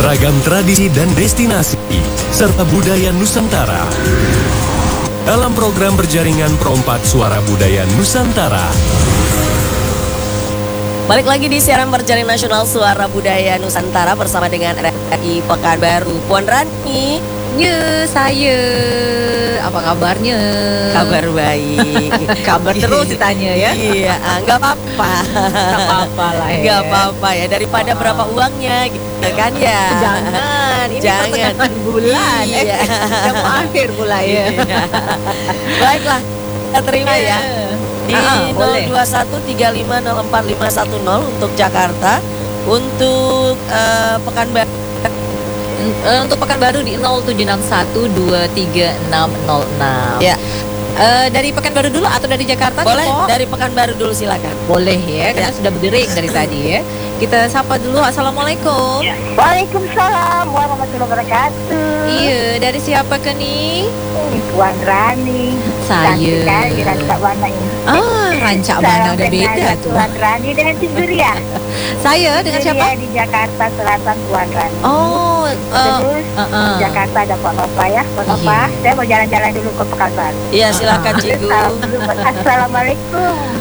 Beragam tradisi dan destinasi, serta budaya Nusantara. Dalam program berjaringan Perompak Suara Budaya Nusantara. Balik lagi di siaran berjaringan nasional Suara Budaya Nusantara bersama dengan RRI Pekanbaru. Puan Rani. Ya, saya. Apa kabarnya? Kabar baik. Kabar terus ditanya ya. Iya, nggak apa-apa. Nggak apa-apa lah ya. Nggak apa-apa ya, daripada berapa uangnya gitu kan ya. Jangan, ini Jangan. pertengahan bulan. Iya. Yang mau akhir bulan ya. Iya. Baiklah, kita terima ya. Di boleh. 02135045510 untuk Jakarta, untuk Pekanbaru. Untuk Pekanbaru di 076123606. Ya, Dari Pekanbaru dulu atau dari Jakarta? boleh Kok? dari Pekanbaru dulu silakan. Boleh ya, karena sudah berdering dari tadi ya. Kita sapa dulu. Assalamualaikum. Waalaikumsalam warahmatullahi wabarakatuh. Iya, dari siapa ke nih? Puan Rani. Saya. Cantik kali Rancak Bana ini. Rancak Bana udah beda tuh. Puan Rani dengan Cinduria. Saya dengan siapa? Di Jakarta Selatan, Puan Rani. Oh, Terus di Jakarta ada Pak Nova ya. Pak Nova, saya mau jalan-jalan dulu ke Pekanbaru. Iya, silakan Cigu. Assalamualaikum.